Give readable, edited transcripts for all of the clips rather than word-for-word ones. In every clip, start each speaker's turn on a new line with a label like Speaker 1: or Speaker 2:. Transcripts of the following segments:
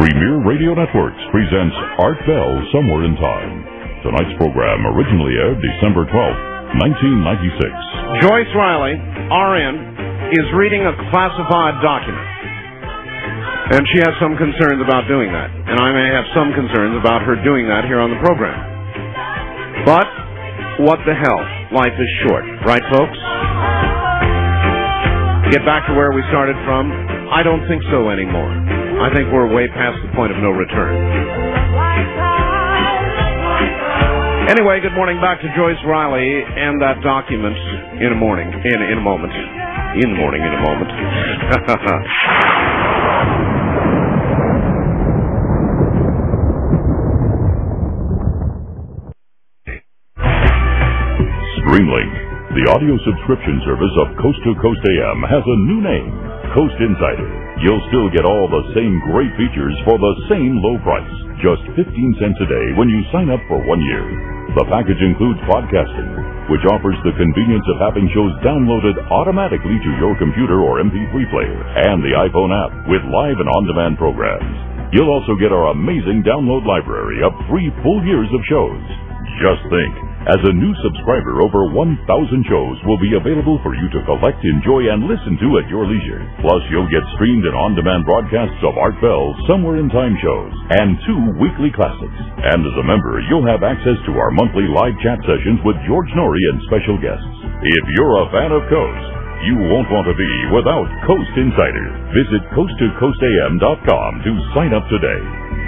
Speaker 1: Premier Radio Networks presents Art Bell Somewhere in Time. Tonight's program originally aired December 12th, 1996.
Speaker 2: Joyce Riley, RN, is reading a classified document. And she has some concerns about doing that. And I may have some concerns about her doing that here on the program. But, what the hell? Life is short. Right, folks? Get back to where we started from? I don't think so anymore. I think we're way past the point of no return. Anyway, good morning. Back to Joyce Riley and that document in a morning. In a moment. In the morning, in a moment.
Speaker 1: Streamlink, the audio subscription service of Coast to Coast AM, has a new name, Coast Insider. You'll still get all the same great features for the same low price, just 15 cents a day when you sign up for 1 year. The package includes podcasting, which offers the convenience of having shows downloaded automatically to your computer or MP3 player, and the iPhone app with live and on-demand programs. You'll also get our amazing download library of 3 full years of shows. Just think, as a new subscriber, over 1,000 shows will be available for you to collect, enjoy, and listen to at your leisure. Plus, you'll get streamed and on-demand broadcasts of Art Bell Somewhere in Time shows and 2 weekly classics. And as a member, you'll have access to our monthly live chat sessions with George Norrie and special guests. If you're a fan of Coast, you won't want to be without Coast Insider. Visit coasttocoastam.com to sign up today.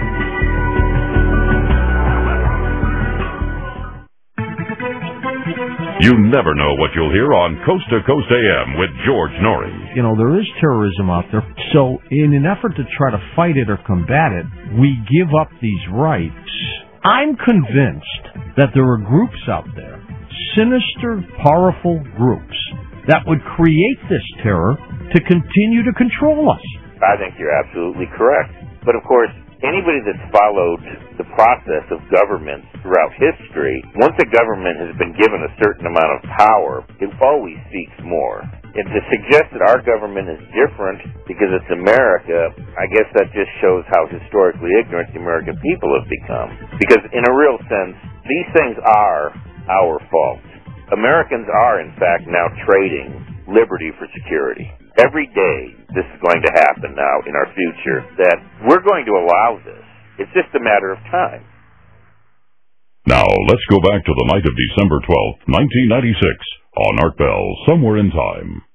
Speaker 1: You never know what you'll hear on Coast to Coast AM with George Norrie.
Speaker 3: You know, there is terrorism out there, so in an effort to try to fight it or combat it, we give up these rights. I'm convinced that there are groups out there, sinister, powerful groups, that would create this terror to continue to control us.
Speaker 4: I think you're absolutely correct. But of course, anybody that's followed the process of government throughout history, once a government has been given a certain amount of power, it always seeks more. And to suggest that our government is different because it's America, I guess that just shows how historically ignorant the American people have become. Because in a real sense, these things are our fault. Americans are, in fact, now trading liberty for security. Every day this is going to happen now in our future, that we're going to allow this. It's just a matter of time.
Speaker 1: Now, let's go back to the night of December 12th, 1996, on Art Bell Somewhere in Time.